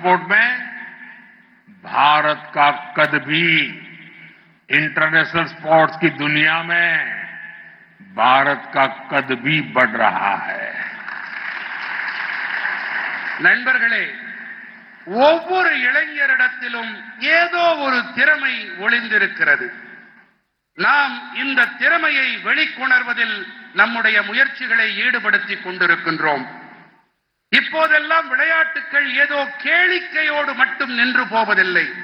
Sport में भारत का कद भी इंटरनेशनल स्पोर्ट्स की दुनिया में भारत का कद भी बढ़ रहा है. நண்பர்களே, ஒவ்வொரு இளைஞரிடத்திலும் ஏதோ ஒரு திறமை ஒளிந்திருக்கிறது. நாம் இந்த திறமையை வெளிக்கொணர்வதில் நம்முடைய முயற்சிகளை ஈடுபடுத்திக் கொண்டிருக்கின்றோம். இப்போதெல்லாம் விளையாட்டுகள் ஏதோ கேளிக்கையோடு மட்டும் நின்று போவதில்லை.